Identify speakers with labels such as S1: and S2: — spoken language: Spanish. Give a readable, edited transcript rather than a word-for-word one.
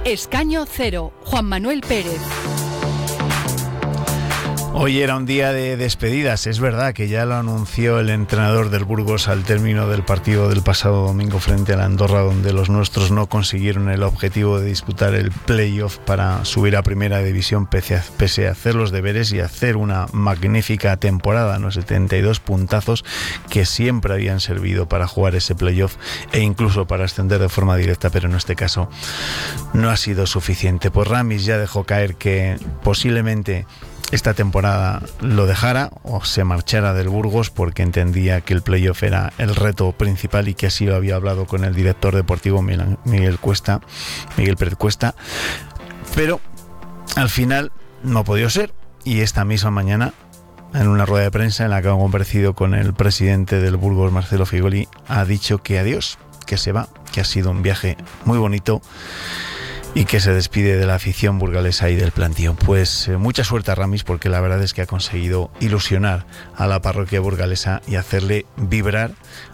S1: Escaño cero. Juan Manuel Pérez.
S2: Hoy era un día de despedidas. Es verdad que ya lo anunció el entrenador del Burgos al término del partido del pasado domingo frente al Andorra, donde los nuestros no consiguieron el objetivo de disputar el playoff para subir a primera división pese a hacer los deberes y hacer una magnífica temporada, ¿no? 72 puntazos que siempre habían servido para jugar ese playoff e incluso para ascender de forma directa, pero en este caso no ha sido suficiente. Pues Ramis ya dejó caer que posiblemente esta temporada lo dejara o se marchara del Burgos porque entendía que el playoff era el reto principal y que así lo había hablado con el director deportivo Miguel Pérez Cuesta, pero al final no ha podido ser, y esta misma mañana, en una rueda de prensa en la que ha comparecido con el presidente del Burgos, Marcelo Figoli, ha dicho que adiós, que se va, que ha sido un viaje muy bonito y que se despide de la afición burgalesa y del plantío. Pues mucha suerte a Ramis, porque la verdad es que ha conseguido ilusionar a la parroquia burgalesa y hacerle vibrar